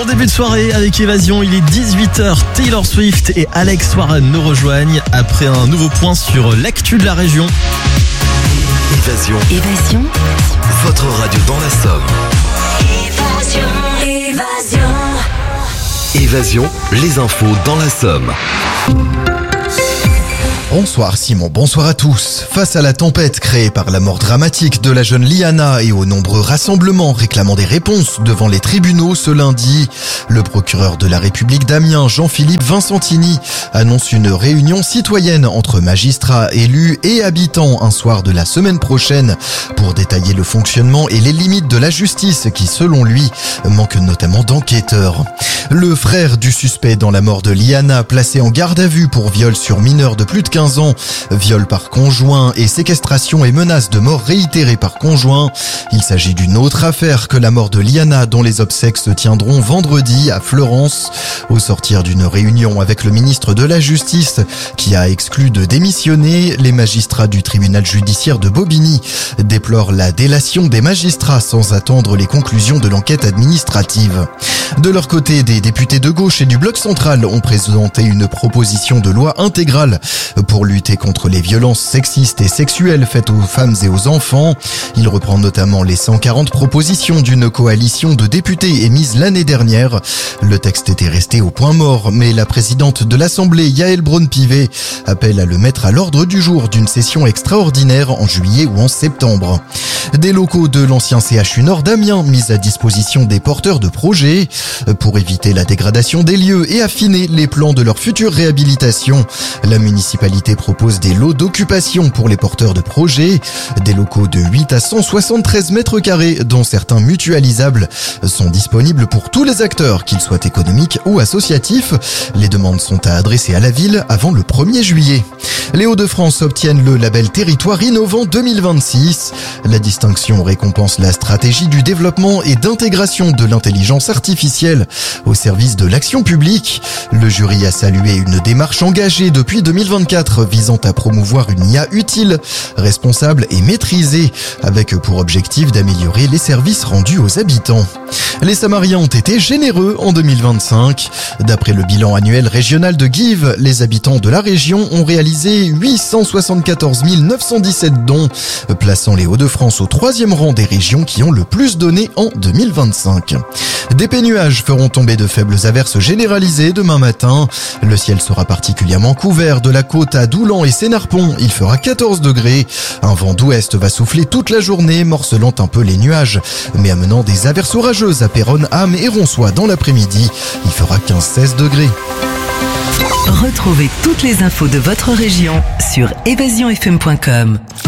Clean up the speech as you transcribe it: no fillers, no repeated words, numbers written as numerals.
Bon début de soirée avec Évasion, il est 18h, Taylor Swift et Alex Warren nous rejoignent après un nouveau point sur l'actu de la région. Évasion. Votre radio dans la Somme. Évasion, les infos dans la Somme. Bonsoir Simon, bonsoir à tous. Face à la tempête créée par la mort dramatique de la jeune Liana et aux nombreux rassemblements réclamant des réponses devant les tribunaux ce lundi, le procureur de la République d'Amiens, Jean-Philippe Vincentini, annonce une réunion citoyenne entre magistrats, élus et habitants un soir de la semaine prochaine pour détailler le fonctionnement et les limites de la justice qui, selon lui, manque notamment d'enquêteurs. Le frère du suspect dans la mort de Liana, placé en garde à vue pour viol sur mineur de plus de 15 ans, viol par conjoint et séquestration et menace de mort réitérée par conjoint. Il s'agit d'une autre affaire que la mort de Liana dont les obsèques se tiendront vendredi à Fleurance. Au sortir d'une réunion avec le ministre de la Justice qui a exclu de démissionner, les magistrats du tribunal judiciaire de Bobigny déplorent la délation des magistrats sans attendre les conclusions de l'enquête administrative. De leur côté, des députés de gauche et du bloc central ont présenté une proposition de loi intégrale pour lutter contre les violences sexistes et sexuelles faites aux femmes et aux enfants. Il reprend notamment les 140 propositions d'une coalition de députés émises l'année dernière. Le texte était resté au point mort, mais la présidente de l'Assemblée, Yaël Braun-Pivet, appelle à le mettre à l'ordre du jour d'une session extraordinaire en juillet ou en septembre. Des locaux de l'ancien CHU Nord d'Amiens mis à disposition des porteurs de projets pour éviter la dégradation des lieux et affiner les plans de leur future réhabilitation. La municipalité propose des lots d'occupation pour les porteurs de projets. Des locaux de 8 à 173 mètres carrés, dont certains mutualisables, sont disponibles pour tous les acteurs, qu'ils soient économiques ou associatifs. Les demandes sont à adresser à la ville avant le 1er juillet. Les Hauts-de-France obtiennent le label Territoire Innovant 2026. La distinction récompense la stratégie du développement et d'intégration de l'intelligence artificielle au service de l'action publique. Le jury a salué une démarche engagée depuis 2024 visant à promouvoir une IA utile, responsable et maîtrisée, avec pour objectif d'améliorer les services rendus aux habitants. Les Samariens ont été généreux en 2025. D'après le bilan annuel régional de Give, les habitants de la région ont réalisé 874 917 dons, plaçant les Hauts-de-France au 3e rang des régions qui ont le plus donné en 2025. Des pénuages feront tomber de faibles averses généralisées demain matin. Le ciel sera particulièrement couvert de la côte à Doulan et Sénarpont. Il fera 14 degrés. Un vent d'ouest va souffler toute la journée, morcelant un peu les nuages, mais amenant des averses orageuses à Péronne, Ham et Ronsois dans l'après-midi. Il fera 15-16 degrés. Retrouvez toutes les infos de votre région sur évasionfm.com.